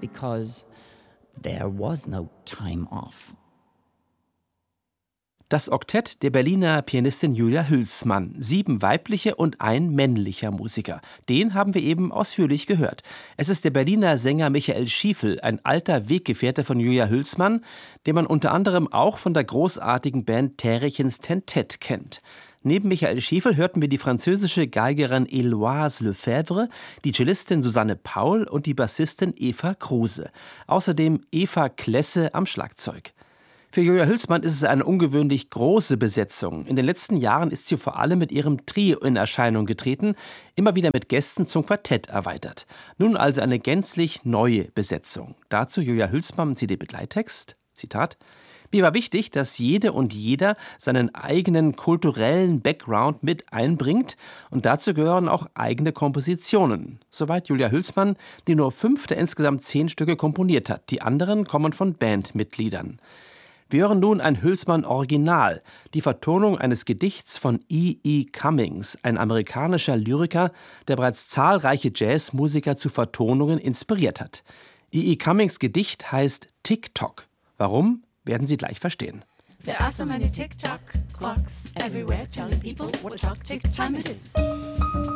because there was no time off. Das Oktett der Berliner Pianistin Julia Hülsmann. 7 weibliche und ein männlicher Musiker. Den haben wir eben ausführlich gehört. Es ist der Berliner Sänger Michael Schiefel, ein alter Weggefährte von Julia Hülsmann, den man unter anderem auch von der großartigen Band Terrichens Tentett kennt. Neben Michael Schiefel hörten wir die französische Geigerin Éloise Lefebvre, die Cellistin Susanne Paul und die Bassistin Eva Kruse. Außerdem Eva Klesse am Schlagzeug. Für Julia Hülsmann ist es eine ungewöhnlich große Besetzung. In den letzten Jahren ist sie vor allem mit ihrem Trio in Erscheinung getreten, immer wieder mit Gästen zum Quartett erweitert. Nun also eine gänzlich neue Besetzung. Dazu Julia Hülsmann CD-Begleittext, Zitat: Mir war wichtig, dass jede und jeder seinen eigenen kulturellen Background mit einbringt und dazu gehören auch eigene Kompositionen. Soweit Julia Hülsmann, die nur 5 der insgesamt 10 Stücke komponiert hat. Die anderen kommen von Bandmitgliedern. Wir hören nun ein Hülsmann-Original, die Vertonung eines Gedichts von E. Cummings, ein amerikanischer Lyriker, der bereits zahlreiche Jazzmusiker zu Vertonungen inspiriert hat. E. Cummings Gedicht heißt Tick-Tock. Warum, werden Sie gleich verstehen. There are so many tick-tock clocks everywhere telling people what o'clock tick time it is.